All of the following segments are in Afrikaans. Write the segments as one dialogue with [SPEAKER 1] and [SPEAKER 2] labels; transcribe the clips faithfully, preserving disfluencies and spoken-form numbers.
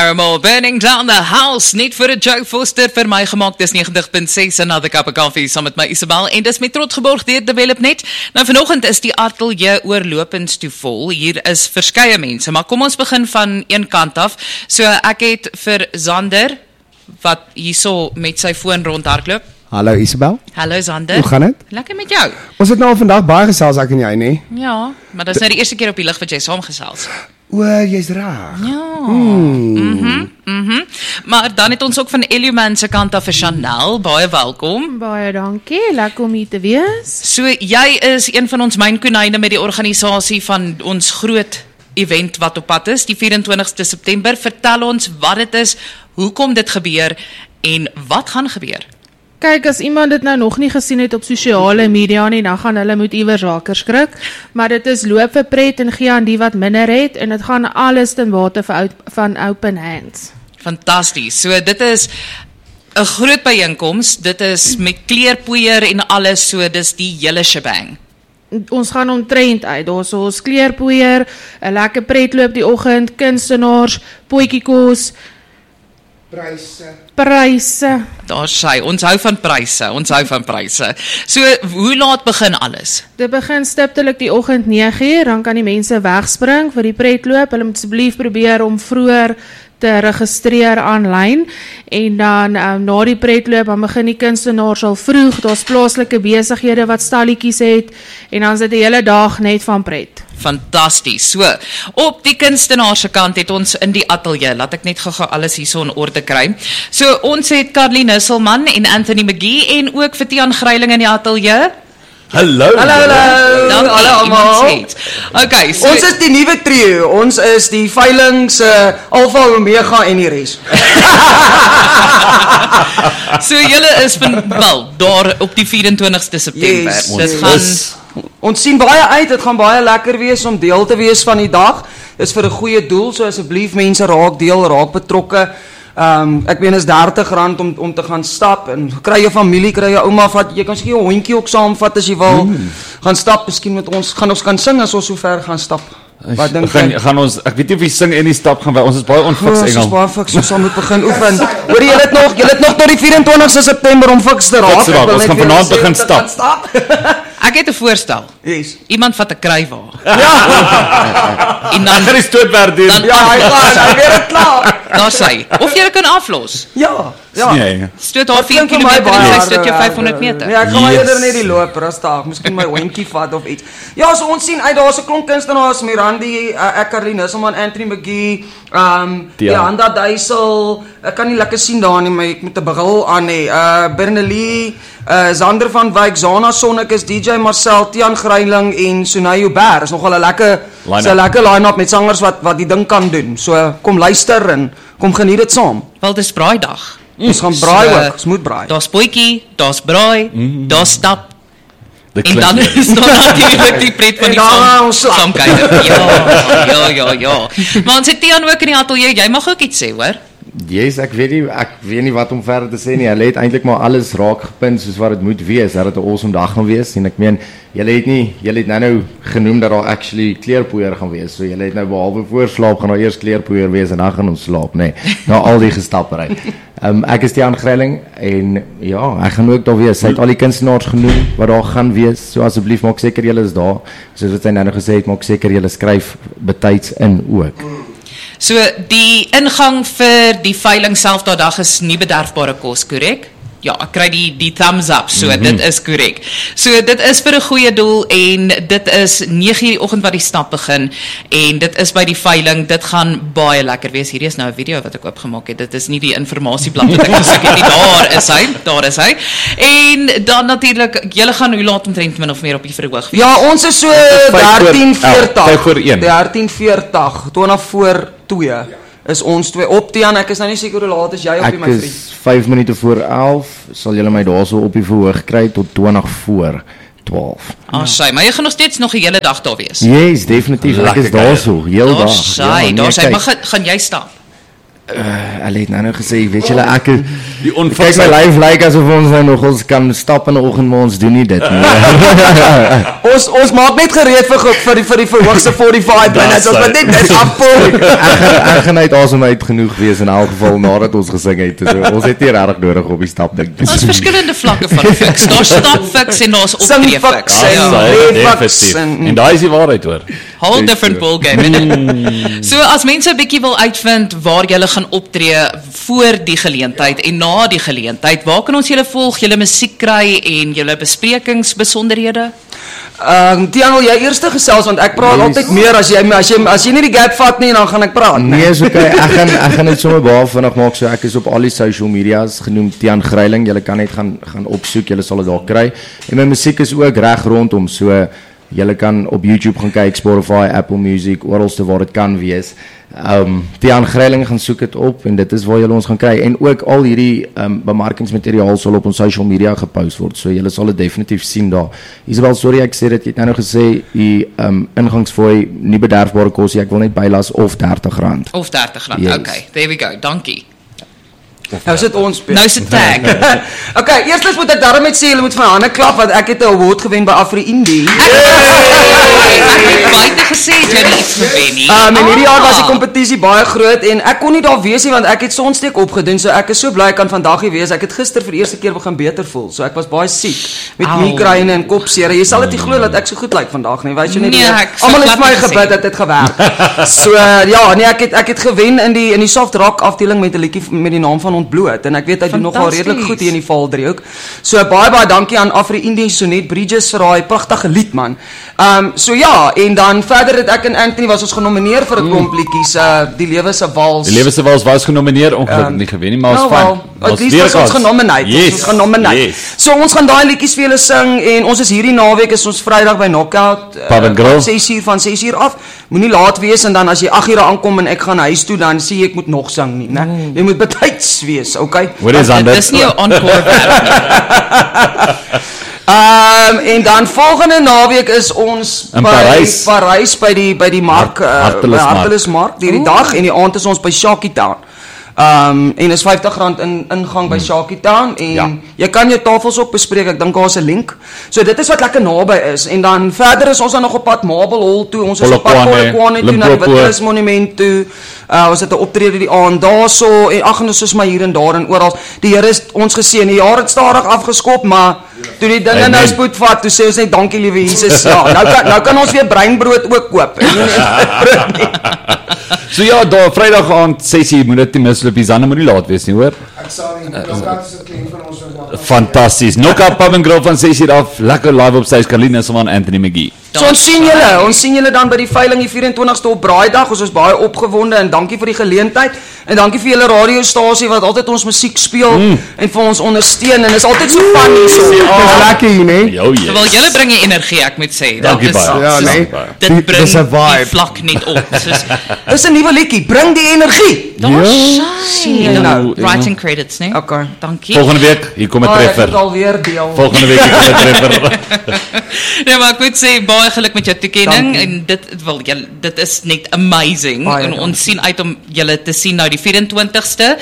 [SPEAKER 1] Paramore, Burning Down the House, net vir 'n Joe Foster vir my gemaak, dis negentig punt ses, Another Cup of Coffee, saam met my Isabel, en dis met trots geborg deur Developnet. Nou vanoggend is die ateljee oorlopends toe vol, hier is verskeie mense, maar kom ons begin van een kant af. So ek het vir Zander, wat hierso met sy foon rondhardloop.
[SPEAKER 2] Hallo Isabel.
[SPEAKER 1] Hallo Zander.
[SPEAKER 2] Hoe gaan dit?
[SPEAKER 1] Lekker met jou.
[SPEAKER 2] Ons het nou vandag baie gesels, ek en jy, nee?
[SPEAKER 1] Ja, maar dis nou die eerste keer op die lig wat jy saamgesels.
[SPEAKER 2] O, jy's reg.
[SPEAKER 1] Ja.
[SPEAKER 2] Hmm.
[SPEAKER 1] Mhm. Mhm. Maar dan het ons ook van Eluman se kant af vir Chanel, baie welkom.
[SPEAKER 3] Baie dankie, lekker om hier te wees.
[SPEAKER 1] So jy is een van ons mynkonijne met die organisasie van ons groot event wat op pad is, die vyf-en-twintigste September. Vertel ons wat dit is, hoekom dit gebeur en wat gaan gebeur.
[SPEAKER 3] Kyk, as iemand dit nou nog nie gesien het op sosiale media nie, dan gaan hulle moet iewers wakker skrik, maar dit is loop vir pret en gee aan die wat minder het, en dit gaan alles ten bate van Open Hands.
[SPEAKER 1] Fantasties, so dit is 'n groot byeenkoms, dit is met kleerpoeier en alles, so dis die hele shebang.
[SPEAKER 3] Ons gaan omtrent uit, daar is ons kleerpoeier, 'n lekker pretloop die oggend, kunstenaars, potjiekos,
[SPEAKER 2] Pryse.
[SPEAKER 3] Pryse.
[SPEAKER 1] Daar sê, ons hou van pryse, ons hou van pryse. So, hoe laat begin alles?
[SPEAKER 3] Dit begin stiptelik die oggend nege uur, dan kan die mense wegspring vir die pretloop. Hulle moet asseblief probeer om vroeër te registreer aanlyn, en dan um, na die pretloop, dan begin die kunstenaars al vroeg, daar's plaaslike besighede wat stalletjies het, en dan is dit die hele dag net van pret.
[SPEAKER 1] Fantasties. So, op die kunstenaar se kant het ons in die ateljee, laat ek net gou-gou alles hierso in orde kry. So, ons het Carly Nusselman en Anthony McGee en ook vir Tiaan Greiling in die ateljee.
[SPEAKER 4] Hallo.
[SPEAKER 5] Hallo, hallo.
[SPEAKER 1] Dankie,
[SPEAKER 5] Hallo almal.
[SPEAKER 1] iemand sê. Okay, so
[SPEAKER 5] Ons is die nuwe trio. Ons is die veilings uh, Alpha Omega en die res.
[SPEAKER 1] so julle is van wel daar op die vyf-en-twintigste September.
[SPEAKER 5] Yes,
[SPEAKER 1] Dit
[SPEAKER 5] yes.
[SPEAKER 1] gaan
[SPEAKER 5] Ons sien baie uit, dit gaan baie lekker wees om deel te wees van die dag. Dit is vir 'n goeie doel, so asseblief mense raak deel, raak betrokke. Um, ek meen is dertig rand om, om te gaan stap, en kry jou familie, kry jou ouma, vat, jy kan seker jou hondjie ook saamvat as jy wil, mm. gaan stap, miskien met ons, gaan ons kan sing as ons so ver gaan stap. Wat dink
[SPEAKER 4] gaan,
[SPEAKER 5] jy?
[SPEAKER 4] gaan ons, ek weet nie of jy sing en die stap gaan, ons is baie onfiks
[SPEAKER 5] Ons is
[SPEAKER 4] Engel.
[SPEAKER 5] baie fiks, ons sal moet begin oefen. Hoor jy het nog, jy het nog tot die vyf-en-twintigste September om fiks te raak.
[SPEAKER 4] Fiks te raak,
[SPEAKER 5] Ek wil
[SPEAKER 4] ons
[SPEAKER 5] net
[SPEAKER 4] gaan
[SPEAKER 5] vir julle
[SPEAKER 4] vanaand
[SPEAKER 5] sê,
[SPEAKER 4] begin
[SPEAKER 5] ons
[SPEAKER 4] stap.
[SPEAKER 5] gaan stap.
[SPEAKER 1] Ek het 'n voorstel.
[SPEAKER 5] Yes.
[SPEAKER 1] Iemand vat 'n kruiwa.
[SPEAKER 5] Ja.
[SPEAKER 1] En dan
[SPEAKER 4] Gaan die stootwerk doen.
[SPEAKER 1] Dan-
[SPEAKER 5] Ja, hy gaan, hy weer dit klaar.
[SPEAKER 1] daar sê, of jy kan aflos.
[SPEAKER 5] Ja. Ja.
[SPEAKER 4] Nee.
[SPEAKER 1] Stoot haar
[SPEAKER 5] Wat
[SPEAKER 1] vier
[SPEAKER 5] klink vir my
[SPEAKER 1] kilometer en
[SPEAKER 5] baie
[SPEAKER 1] sy
[SPEAKER 5] harde
[SPEAKER 1] stoot jou
[SPEAKER 5] werk,
[SPEAKER 1] vyfhonderd meter.
[SPEAKER 5] Ja, ek gaan maar
[SPEAKER 4] Yes.
[SPEAKER 5] eerder net die loop rustig, miskien my hondjie vat of iets. Ja, so ons sien uit, daar's 'n klomp kunstenaars, Mirandi, uh, ek Carly Nusselman, Anthony McGee, um
[SPEAKER 4] Ja.
[SPEAKER 5] Janda Duisel, ek kan nie lekker sien daar nie, maar ek met 'n bril aan hê. Uh Bernelie, uh Zander van Wyk, Zana Sonnek is D J Marcel, Tiaan Greiling en Sunay Uber. Is nogal 'n lekker
[SPEAKER 4] Line-up.
[SPEAKER 5] 'n lekker line-up met sangers wat wat die ding kan doen. So kom luister en kom geniet dit saam.
[SPEAKER 1] Wel, dis braaidag.
[SPEAKER 5] Ons gaan braai
[SPEAKER 1] So,
[SPEAKER 5] ook, ons moet braai.
[SPEAKER 1] Daar's potjie, daar's braai,
[SPEAKER 4] Mm.
[SPEAKER 1] daar's stap,
[SPEAKER 4] Dit
[SPEAKER 1] en
[SPEAKER 4] klink
[SPEAKER 1] dan
[SPEAKER 4] leuk.
[SPEAKER 1] is daar natuurlik die pret van
[SPEAKER 5] En
[SPEAKER 1] die
[SPEAKER 5] dan
[SPEAKER 1] saam-
[SPEAKER 5] ons slap.
[SPEAKER 1] saamkuier. Ja, ja, ja, ja. Maar ons het Tiaan ook in die ateljee, jy mag ook iets sê, hoor.
[SPEAKER 6] Yes, ek weet nie, ek weet nie wat om verder te sê nie. Hulle het eintlik maar alles raak gepunt soos wat dit moet wees. Dat dit 'n awesome dag gaan wees, en ek meen, julle het nie, julle het nou nou genoem dat daar actually kleerpoeier gaan wees. So julle het nou behalwe voor slaap gaan daar eers kleerpoeier wees en dan gaan ons slaap, nê. Nee, na al die gestappery. Um, ek is Tiaan Greiling, en ja, ek gaan ook daar wees. Sy het al die kunstenaars genoem wat daar gaan wees. So asseblief maak seker julle is daar. Soos wat sy nou gesê het, maak seker julle skryf betyds in ook.
[SPEAKER 1] So die ingang vir die veiling self daardie dag is nie bederfbare kos, korrek? Ja, ek kry die die thumbs up, so mm-hmm. dit is korrek. So dit is vir 'n goeie doel, en dit is nege uur die oggend wat die stap begin, en dit is by die veiling. Dit gaan baie lekker wees. Hierdie is nou 'n video wat ek oopgemaak het. Dit is nie die informasieblad wat ek gesoek het nie. Daar is hy, daar is hy. En dan natuurlik, julle gaan hoe laat omtrent min of meer op die verhoog wees?
[SPEAKER 5] Ja, ons is so
[SPEAKER 4] Vyf voor
[SPEAKER 5] dertien
[SPEAKER 4] elf,
[SPEAKER 5] veertig.
[SPEAKER 4] vyf voor een.
[SPEAKER 5] dertien veertig, twintig voor twee. Is ons twee op, Tiaan, ek is nou nie seker hoe laat is jy op die,
[SPEAKER 6] Ek
[SPEAKER 5] my vriend.
[SPEAKER 6] is vyf minute voor elf, sal julle my daarso op die verhoog kry tot twintig voor twaalf.
[SPEAKER 1] Ah, sy, maar jy gaan nog steeds nog 'n hele dag daar wees.
[SPEAKER 6] Yes, definitief, ek
[SPEAKER 4] Lekker
[SPEAKER 6] is daarso, heel
[SPEAKER 1] Daar
[SPEAKER 6] dag.
[SPEAKER 1] sy,
[SPEAKER 6] nee,
[SPEAKER 1] daar sy,
[SPEAKER 6] kyk,
[SPEAKER 1] maar gaan, gaan jy stap?
[SPEAKER 6] uh, hulle het nou nou gesê, weet julle ek
[SPEAKER 4] Die
[SPEAKER 6] kyk
[SPEAKER 4] onvaks
[SPEAKER 6] my lyf lyk asof ons nou nog ons kan stap in die oggend, maar ons doen nie dit nie.
[SPEAKER 5] Ons ons maak net gereed vir ge- vir die vir die verhoogste forty-five minutes. Ons moet net dit afpoel.
[SPEAKER 6] Ek gaan ek gaan uit asem uit genoeg wees in elk geval nadat ons gesing het. So, ons het nie regtig nodig op die stap ding.
[SPEAKER 1] Daar's verskillende vlakke van fiks. Daar's stap fiks en daar's
[SPEAKER 5] Sing
[SPEAKER 1] optree
[SPEAKER 5] fiks
[SPEAKER 1] fiks.
[SPEAKER 5] en-
[SPEAKER 1] Ja.
[SPEAKER 5] Leefwaks
[SPEAKER 4] definitief.
[SPEAKER 5] en-
[SPEAKER 4] En daai is die waarheid hoor.
[SPEAKER 1] Whole different ball game. So as mense 'n bietjie wil uitvind waar jy gaan optree voor die geleentheid en na die geleentheid, waar kan ons julle volg, julle musiek kry en julle besprekingsbesonderhede?
[SPEAKER 5] Ehm um, Tiaan, wil jy eers gesels want ek praat
[SPEAKER 6] Yes.
[SPEAKER 5] altyd meer as jy as jy as jy nie die gap vat nie, dan gaan ek praat.
[SPEAKER 6] Nee, is okay. Ek gaan ek gaan net sommer baie vinnig maak. So ek is op al die social medias genoem Tiaan Greiling. Julle kan net gaan gaan opsoek. Julle sal dit daar kry. En my musiek is ook reg rondom. So julle kan op YouTube gaan kyk, Spotify, Apple Music, oralste waar dit kan wees. Um Tiaan Greiling gaan soek dit op en dit is waar julle ons gaan kry. En ook al hierdie um bemarkingsmateriaal sal op ons social media gepost word. So julle sal dit definitief sien daar. Isabel, sorry ek sê dit, jy het nou nog gesê die um ingangsfooi nie bederfbare kos nie. Ek wil net bylas of dertig rand.
[SPEAKER 1] Of dertig rand.
[SPEAKER 6] Yes.
[SPEAKER 1] Okay, there we go. Dankie.
[SPEAKER 5] Nou sit ons.
[SPEAKER 1] Nou se tag.
[SPEAKER 5] Okay, eerstens moet ek daarom net sê julle moet van hande klap want ek het 'n award gewen by Afri Indie.
[SPEAKER 1] Ek het buite gesê jy het iets gewen nie.
[SPEAKER 5] Um, en hierdie jaar was die
[SPEAKER 1] Ah.
[SPEAKER 5] kompetisie baie groot en ek kon nie daar wees nie want ek het sonsteek opgedoen. So ek is so bly ek kan vandag hier wees. Ek het gister vir die eerste keer begin beter voel. So ek was baie siek met
[SPEAKER 1] Au.
[SPEAKER 5] migraine en kopseer. Jy sal dit nie glo dat ek so goed lyk vandag nie. Weet jy net?
[SPEAKER 1] Nee, ek sou
[SPEAKER 5] Almal het
[SPEAKER 1] glad
[SPEAKER 5] vir my
[SPEAKER 1] nie gesê.
[SPEAKER 5] gebid dat dit gewerk. So uh, ja, nee, ek het ek het gewen in die in die soft rock afdeling met 'n liedjie met die naam van Ontbloot en ek weet hy doen nogal
[SPEAKER 1] Fantasties.
[SPEAKER 5] redelik goed hier in die Valdriehoek. So baie baie dankie aan Afri Indie Sonet Bridges vir daai pragtige lied man. Ehm um, so ja, en dan verder het ek en Anthony was ons genomineer vir 'n klomp liedjies, uh Die Lewe se Wals.
[SPEAKER 4] Die Lewe se Wals was genomineer, ongelukkig
[SPEAKER 5] Um,
[SPEAKER 4] nie gewen nie, maar
[SPEAKER 5] nou
[SPEAKER 4] ons fyn.
[SPEAKER 5] wel, at least was ons genomineer.
[SPEAKER 4] Yes.
[SPEAKER 5] Ons is genomineer.
[SPEAKER 4] Yes.
[SPEAKER 5] So ons gaan daai liedjies vir julle sing en ons is hierdie naweek is ons Vrydag by Knockout uh,
[SPEAKER 4] Pub and Grill.
[SPEAKER 5] ses uur van ses uur af. Moenie laat wees en dan as jy agt uur aankom en ek gaan huis toe dan sê jy ek moet nog sing nie, né?
[SPEAKER 1] Mm.
[SPEAKER 5] Jy moet betyds wees, okay?
[SPEAKER 4] Hoor eens aan
[SPEAKER 1] Dit
[SPEAKER 4] dit.
[SPEAKER 1] is nie 'n encore werk nie.
[SPEAKER 5] Ehm um, en dan volgende naweek is ons
[SPEAKER 4] In
[SPEAKER 5] by
[SPEAKER 4] Parys.
[SPEAKER 5] Parys by die by die mark
[SPEAKER 4] Hart-
[SPEAKER 5] uh,
[SPEAKER 4] Hartelismark.
[SPEAKER 5] by Hartelismark hierdie dag en die aand is ons by Shaky Town. Ehm um, en is vyftig rand in ingang by Shaky Town en
[SPEAKER 4] Ja.
[SPEAKER 5] jy kan jou tafels ook bespreek. Ek dink daar's 'n link. So dit is wat lekker naby is en dan verder is ons dan nog op pad Marble Hall toe. Ons is op pad
[SPEAKER 4] Polokwane,
[SPEAKER 5] Polokwane toe na die
[SPEAKER 4] Limpopo.
[SPEAKER 5] Witkus Monument toe. Uh, ons het 'n optrede die aand daarso en ag en ons is maar hier en daar en oral. Die Here is ons geseën. Die jaar het stadig afgeskop, maar toe die dinge
[SPEAKER 4] Amen.
[SPEAKER 5] nou spoed vat, toe sê ons net dankie liewe Jesus. Ja, nou kan nou kan ons weer breinbrood ook koop. En nie net brood nie.
[SPEAKER 4] So ja, daar Vrydag aand ses uur moet dit nie misloop nie. Zanne moenie laat wees nie, hoor.
[SPEAKER 2] Ek sal nie. Knockout is 'n kliënt van ons wat
[SPEAKER 4] Fantasties. Knockout Pub and Grill van ses uur af. Lekker live op stage. Carlina Saman, Anthony McGee.
[SPEAKER 5] So ons sien julle, ons sien julle dan by die veiling die vyf en twintigste op Braaidag. Ons is baie opgewonde en dankie vir die geleentheid en dankie vir julle radiostasie wat altyd ons musiek speel mm. en vir ons ondersteun en is altyd so fun hierso.
[SPEAKER 2] Dis lekker hier, né?
[SPEAKER 4] Jo, yes.
[SPEAKER 1] Wel julle bring die energie, ek moet sê.
[SPEAKER 4] Dankie
[SPEAKER 1] Dit is-
[SPEAKER 4] baie.
[SPEAKER 2] Ja,
[SPEAKER 1] soos-
[SPEAKER 2] nee.
[SPEAKER 1] Dit
[SPEAKER 2] Die-
[SPEAKER 1] bring
[SPEAKER 2] dis 'n
[SPEAKER 1] die
[SPEAKER 2] vibe.
[SPEAKER 1] vlak net op. Soos
[SPEAKER 5] Dis 'n nuwe liedjie, bring die energie.
[SPEAKER 1] daar shine.
[SPEAKER 5] Nou,
[SPEAKER 1] Writing credits, nee.
[SPEAKER 5] Okay.
[SPEAKER 1] Dankie.
[SPEAKER 4] Volgende week, hier kom 'n
[SPEAKER 5] Oh, ek
[SPEAKER 4] treffer.
[SPEAKER 5] het alweer deel.
[SPEAKER 4] Volgende week hier kom 'n treffer.
[SPEAKER 1] Nee, maar ek moet sê baie geluk met jou toekenning
[SPEAKER 5] Dankie.
[SPEAKER 1] en dit wel julle dit is net amazing
[SPEAKER 5] Baie
[SPEAKER 1] en
[SPEAKER 5] dankie.
[SPEAKER 1] ons sien uit om julle te sien nou die vyf en twintigste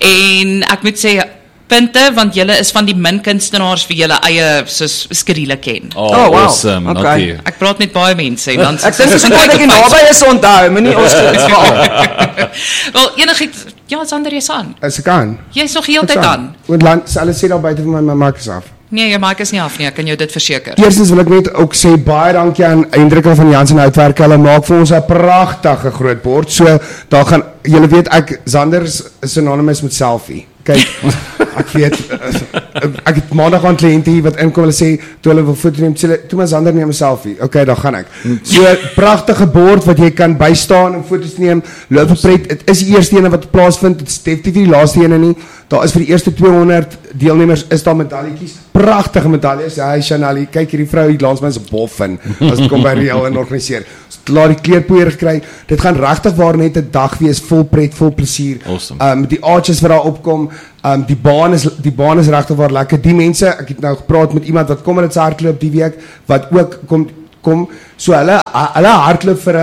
[SPEAKER 1] en ek moet sê punte want julle is van die min kunstenaars vir julle eie soos skedule ken.
[SPEAKER 4] Oh,
[SPEAKER 5] Oh, wow.
[SPEAKER 4] awesome.
[SPEAKER 5] Okay.
[SPEAKER 4] Dankie.
[SPEAKER 1] Ek praat met baie mense en dan
[SPEAKER 5] Ek dink dis net ek naby is onthou, moenie ons veral.
[SPEAKER 1] Wel enigiets ja, Sander jy's aan.
[SPEAKER 2] As ek kan.
[SPEAKER 1] Jy's nog heeltyd aan.
[SPEAKER 2] Want land, hulle sê daar buite vir my my mic is af.
[SPEAKER 1] Nee, jou mic is nie af nie, ek kan jou dit verseker.
[SPEAKER 2] Eerstens wil ek net ook sê baie dankie aan Hendrik van Jansen Uitwerk. Hulle maak vir ons 'n pragtige groot bord. So daar gaan julle weet ek Zander is synonymous met selfie. Kyk, ek weet uh, ek het maandag aan kliënte hier wat inkom hulle sê toe hulle wil foto neem, sê hulle toe maar Zander neem 'n selfie. Okay, dan gaan ek. So pragtige bord wat jy kan bystaan en foto's neem. Loop 'n pret. Dit is die eerste een wat plaasvind. Dit is definitief nie die laaste een nie. Daar is vir die eerste tweehonderd deelnemers is daar medaljetjies. Pragtige medaljes. Ja, Chanali, kyk hierdie vrou hier langs my is 'n boffin. As dit kom by reël en organiseer. Laat die kleerpoeier gekry. Dit gaan regtig waar net 'n dag wees vol pret, vol plesier.
[SPEAKER 4] Awesome.
[SPEAKER 2] Um die arches wat daar opkom, um die baan is die baan is regtig waar lekker. Die mense, ek het nou gepraat met iemand wat kom in dit hardloop die week wat ook kom kom so hulle hulle hardloop vir 'n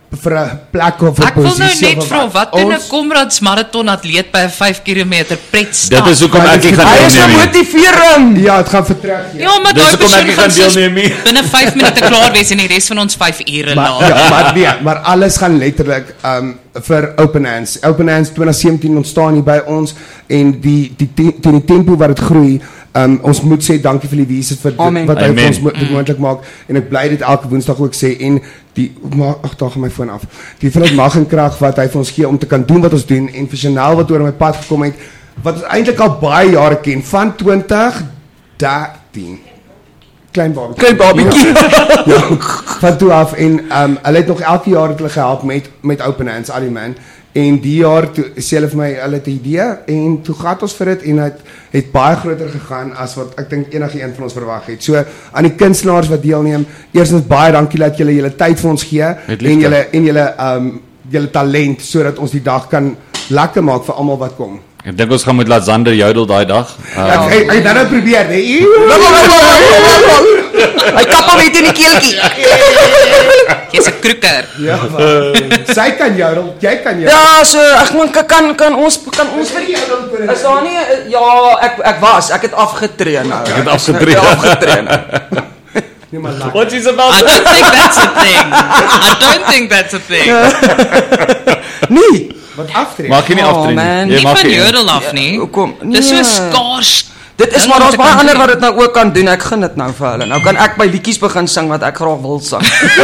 [SPEAKER 2] vir 'n plek of 'n
[SPEAKER 1] Ek wil nou
[SPEAKER 2] posisie
[SPEAKER 1] net
[SPEAKER 2] of
[SPEAKER 1] vra wat doen 'n
[SPEAKER 2] Ons-
[SPEAKER 1] Comrades marathon atleet by 'n vyf kilometer pretstap?
[SPEAKER 4] Dit is hoekom ek nie gaan
[SPEAKER 5] Hy is 'n
[SPEAKER 4] deelneem nie.
[SPEAKER 5] motivering.
[SPEAKER 2] Ja, dit gaan vertrek.
[SPEAKER 1] Ja, maar
[SPEAKER 4] Dis
[SPEAKER 1] daai
[SPEAKER 4] hoekom ek
[SPEAKER 1] persoon
[SPEAKER 4] nie
[SPEAKER 1] gaan
[SPEAKER 4] gaan
[SPEAKER 1] soos
[SPEAKER 4] deelneem nie.
[SPEAKER 1] binne vyf minute klaar wees en die res van ons vyf ure
[SPEAKER 2] Maar,
[SPEAKER 1] laat.
[SPEAKER 2] ja, maar nee, maar alles gaan letterlik um vir Open Hands. Open Hands twintig sewentien ontstaan hier by ons en die die die, die, die tempo wat dit groei. Um, ons moet sê dankie vir die Jesus vir
[SPEAKER 5] Amen.
[SPEAKER 2] dit, wat hy vir
[SPEAKER 4] Amen.
[SPEAKER 2] ons mo dit moontlik maak en ek bly dit elke Woensdag ook sê en die maar ag daar gaan my foon af. Die veel mag en krag wat hy vir ons gee om te kan doen wat ons doen en vir Chanel wat oor my pad gekom het wat ons eintlik al baie jare ken van twintig dertien. Klein babatjie.
[SPEAKER 5] Klein babatjie.
[SPEAKER 2] Ja, van toe af en um, hulle het nog elke jaar het hulle gehelp met met Open Hands al die man en die jaar toe sê hulle vir my hulle het 'n idee en toe gaan ons vir dit en dit het baie groter gegaan as wat ek dink enige een van ons verwag het. So aan die kunstenaars wat deelneem, eerstens baie dankie dat julle julle tyd vir ons gee
[SPEAKER 4] Met
[SPEAKER 2] en
[SPEAKER 4] liefde.
[SPEAKER 2] julle en julle um julle talent sodat ons die dag kan lekker maak vir almal wat kom.
[SPEAKER 4] Ek dink ons gaan moet laat Zander jodel daai dag. Uh,
[SPEAKER 2] Ek ek, ek het nou probeer, nee.
[SPEAKER 5] Hy kap hom net in die keeltjie.
[SPEAKER 1] Jy's 'n kroeker.
[SPEAKER 2] Ja, maar, sy kan jodel, jy kan jodel.
[SPEAKER 5] Ja, so ek moet kan kan ons kan ons vir Is daar nie ja, ek ek was, ek het afgetree nou. Ek
[SPEAKER 4] het afgetree.
[SPEAKER 5] Ja, afgetree nou.
[SPEAKER 2] Nee, maar lekker.
[SPEAKER 4] What is about
[SPEAKER 1] I don't think that's a thing. I don't think that's a thing.
[SPEAKER 5] Nee.
[SPEAKER 2] Wat aftrek.
[SPEAKER 4] Mag jy nie
[SPEAKER 5] Oh,
[SPEAKER 4] aftree
[SPEAKER 5] man.
[SPEAKER 4] nie. Jy
[SPEAKER 1] Nie
[SPEAKER 4] mag
[SPEAKER 1] van
[SPEAKER 4] nie.
[SPEAKER 1] jodel af nie.
[SPEAKER 5] Hoekom?
[SPEAKER 1] Dis so
[SPEAKER 5] Nee.
[SPEAKER 1] skaars.
[SPEAKER 5] Dit is
[SPEAKER 1] ding
[SPEAKER 5] maar
[SPEAKER 1] om
[SPEAKER 5] daar's
[SPEAKER 1] te
[SPEAKER 5] baie
[SPEAKER 1] kan
[SPEAKER 5] ander
[SPEAKER 1] doen.
[SPEAKER 5] wat dit nou ook kan doen. Ek gaan dit nou vir hulle. Nou kan ek by liedjies begin sing wat ek graag wil sing.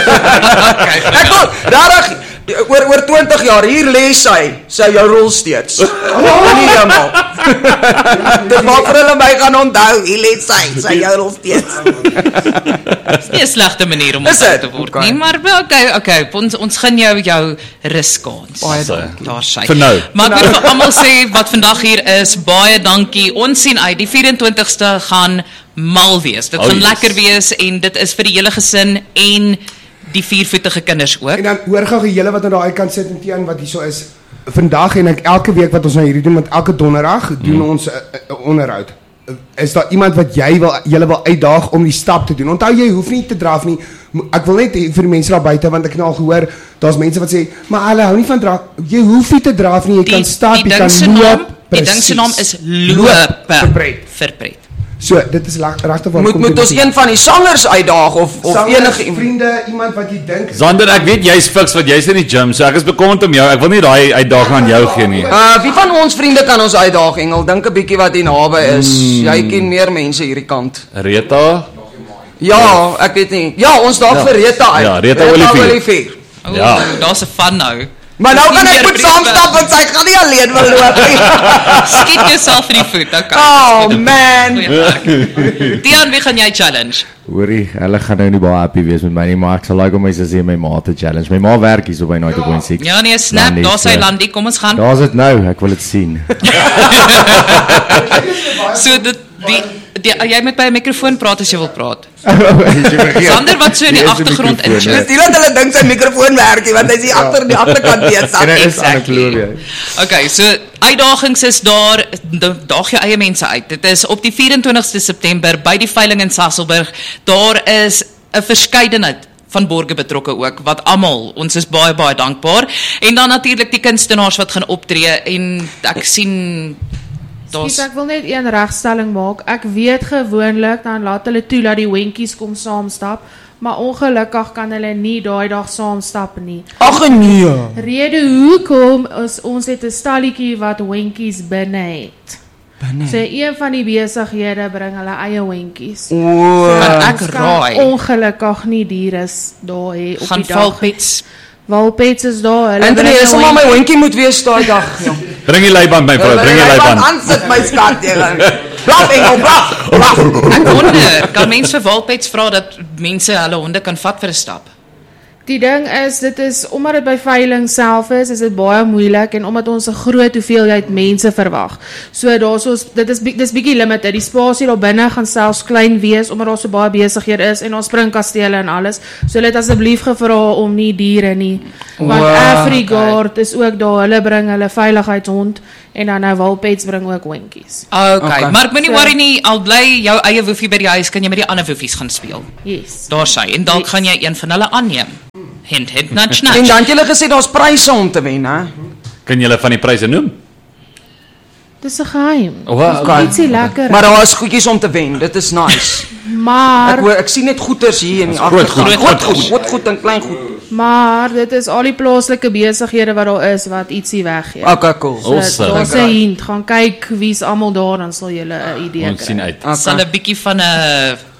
[SPEAKER 5] Ek wil regtig oor oor twintig jaar hier lê sy, sy jou rol steeds. Oh. Nie eendag. Dit maak vir hulle my gaan onthou, hier lê sy, sy jou rol steeds.
[SPEAKER 1] Dis nie 'n slegte manier om
[SPEAKER 5] Is
[SPEAKER 1] onthou
[SPEAKER 5] dit?
[SPEAKER 1] te word
[SPEAKER 5] Okay.
[SPEAKER 1] nie, maar wel, okay, okay, ons ons gaan jou jou ruskans.
[SPEAKER 5] Baie
[SPEAKER 4] So,
[SPEAKER 1] Daar sy.
[SPEAKER 4] vir nou.
[SPEAKER 1] Maar ek wil vir almal sê wat vandag hier is, baie dankie. Ons sien uit. Die vyf en twintigste gaan mal wees. Dit
[SPEAKER 4] Oh,
[SPEAKER 1] gaan
[SPEAKER 4] yes.
[SPEAKER 1] lekker wees en dit is vir die hele gesin en die viervoetige kinders ook.
[SPEAKER 2] En dan hoor gou die hele wat aan daai kant sit en teen wat hierso is. Vandag en ek elke week wat ons nou hierdie doen met elke donderdag doen
[SPEAKER 4] Mm.
[SPEAKER 2] ons 'n uh, uh, onderhoud. Uh, is daar iemand wat jy wil julle wil uitdaag om die stap te doen? Onthou jy hoef nie te draf nie. Mo- Ek wil net hê vir die mense daar buite want ek het nou al gehoor daar's mense wat sê, "Maar hulle hou nie van draf. Jy hoef nie te draf nie. Jy kan stap,
[SPEAKER 1] die
[SPEAKER 2] jy
[SPEAKER 1] ding
[SPEAKER 2] kan
[SPEAKER 1] se
[SPEAKER 2] loop."
[SPEAKER 1] naam, die ding se naam is loop
[SPEAKER 2] vir pret.
[SPEAKER 1] vir pret.
[SPEAKER 2] So, dit is la- regtig waar
[SPEAKER 5] Moet
[SPEAKER 2] kom
[SPEAKER 5] moet
[SPEAKER 2] dit
[SPEAKER 5] ons
[SPEAKER 2] naartoe.
[SPEAKER 5] een van die sangers uitdaag of of
[SPEAKER 2] Sangers,
[SPEAKER 5] enige iemand.
[SPEAKER 2] vriende, iemand wat jy dink
[SPEAKER 4] Zander, ek weet jy's fiks wat jy's in die gym, so ek is bekommerd om jou. Ek wil nie daai uitdaging aan jou gee nie.
[SPEAKER 5] Uh wie van ons vriende kan ons uitdaag, Engel? Dink 'n bietjie wat hier naby is. Mm. Jy ken meer mense hierdie kant.
[SPEAKER 4] Rita?
[SPEAKER 5] Ja, ek weet nie. Ja, ons daag
[SPEAKER 4] Ja.
[SPEAKER 5] vir Rita uit.
[SPEAKER 4] Ja, Rita Olivier.
[SPEAKER 5] Olivier.
[SPEAKER 1] Oh,
[SPEAKER 4] Ja.
[SPEAKER 1] daar's 'n van nou.
[SPEAKER 5] Maar nou
[SPEAKER 1] Dis
[SPEAKER 5] kan
[SPEAKER 1] nie
[SPEAKER 5] ek
[SPEAKER 1] meer
[SPEAKER 5] moet
[SPEAKER 1] brief
[SPEAKER 5] saamstap
[SPEAKER 1] wel.
[SPEAKER 5] want sy gaan nie alleen wil loop nie.
[SPEAKER 1] Skiet jouself in die voet. Okay.
[SPEAKER 5] Oh
[SPEAKER 1] Dis goed.
[SPEAKER 5] man.
[SPEAKER 1] Goeie werk. Dian, wie gaan jy challenge?
[SPEAKER 6] Hoorie, hulle gaan nou nie baie happy wees met my nie, maar ek sal like om my sussie en my ma te challenge. My ma werk hier so by Night Point six.
[SPEAKER 1] Ja nee, snap,
[SPEAKER 6] Landie,
[SPEAKER 1] daar's hy
[SPEAKER 6] so-
[SPEAKER 1] Landie. Kom ons gaan.
[SPEAKER 6] Daar's dit nou, ek wil dit sien.
[SPEAKER 1] So dit die, die jy moet by 'n mikrofoon praat as jy wil praat.
[SPEAKER 6] Sander,
[SPEAKER 1] Sander wat so in die agtergrond
[SPEAKER 5] Dis
[SPEAKER 1] inchip.
[SPEAKER 5] nie dat hulle dink sy mikrofoon werk nie, want hy's hier agter in die agterkant besig.
[SPEAKER 6] En hy is aan
[SPEAKER 1] Exactly.
[SPEAKER 6] ek glo jy.
[SPEAKER 1] Okay, so uitdagings is daar, da- daag jou eie mense uit. Dit is op die vyf en twintigste September by die veiling in Sasolburg. Daar is 'n verskeidenheid van borge betrokke ook, wat almal, ons is baie baie dankbaar. En dan natuurlik die kunstenaars wat gaan optree en ek sien daar's
[SPEAKER 3] Skiet, ek wil net een regstelling maak. Ek weet gewoonlik dan laat hulle toe dat die hondjies kom saamstap, maar ongelukkig kan hulle nie daai dag saamstap nie.
[SPEAKER 5] Ag nee.
[SPEAKER 3] Rede hoekom is ons het 'n stalletjie wat hondjies binne het. Binne. So een van die besighede bring hulle eie hondjies.
[SPEAKER 5] O.
[SPEAKER 1] Want ek
[SPEAKER 3] Ons kan
[SPEAKER 1] raai.
[SPEAKER 3] ongelukkig nie diere daar hê op
[SPEAKER 1] gaan
[SPEAKER 3] die dag.
[SPEAKER 1] valpets.
[SPEAKER 3] Walpets is daar. Hulle
[SPEAKER 5] Anthony,
[SPEAKER 3] bring
[SPEAKER 5] dis
[SPEAKER 3] een
[SPEAKER 5] maar my
[SPEAKER 3] hondjie.
[SPEAKER 5] hondjie moet wees daai dag. Ja.
[SPEAKER 4] Bring die leiband my vrou, bring die leiband.
[SPEAKER 5] aan sit my skat jy. Blaf Engel, blaf. Blaf.
[SPEAKER 1] Ek wonder, kan mense vir walpets vra dat mense hulle honde kan vat vir 'n stap?
[SPEAKER 3] Die ding is, dit is, omdat dit by veiling self is, is dit baie moeilik, en omdat ons 'n groot hoeveelheid mense verwag. So daar's ons, dit is, bi- dis bietjie limited, die spasie daar binne gaan selfs klein wees, omdat daar so baie besighede is, en ons springkastele en alles, so hulle het asseblief gevra om nie diere nie, want
[SPEAKER 5] Wow,
[SPEAKER 3] AfriGuard is ook daar, hulle bring hulle veiligheidshond, en dan nou Walpets bring ook hondjies.
[SPEAKER 1] Okay,
[SPEAKER 5] Okay.
[SPEAKER 1] maar ek moenie
[SPEAKER 3] So-
[SPEAKER 1] worry nie, al bly jou eie woefie by die huis, kan jy met die ander woefies gaan speel.
[SPEAKER 3] Yes.
[SPEAKER 1] Daar sy, en dalk gaan jy een van hulle aanneem. Hint, hint, nudge,
[SPEAKER 5] En
[SPEAKER 1] nudge.
[SPEAKER 5] dan het julle gesê daar's pryse om te wen, hè?
[SPEAKER 4] Kan julle van die pryse noem?
[SPEAKER 3] Dis 'n geheim.
[SPEAKER 4] Oh, wow,
[SPEAKER 5] Okay.
[SPEAKER 3] Ietsie lekker.
[SPEAKER 5] Maar daar is goedjies om te wen. Dit is nice.
[SPEAKER 3] Maar
[SPEAKER 5] Ek hoor ek sien net goeters hier in die
[SPEAKER 4] groot
[SPEAKER 5] agtergrond.
[SPEAKER 1] goed,
[SPEAKER 5] Groot
[SPEAKER 1] groot
[SPEAKER 5] goed, groot goed en klein goed.
[SPEAKER 3] maar dit is al die plaaslike besighede wat daar is wat ietsie weggee.
[SPEAKER 5] Okay, cool.
[SPEAKER 3] So,
[SPEAKER 4] Awesome.
[SPEAKER 3] daar's 'n hint, gaan kyk wie's almal daar, dan sal jy 'n idee
[SPEAKER 4] Ons sien
[SPEAKER 3] kry.
[SPEAKER 4] uit.
[SPEAKER 5] Okay.
[SPEAKER 1] Sal 'n bietjie van 'n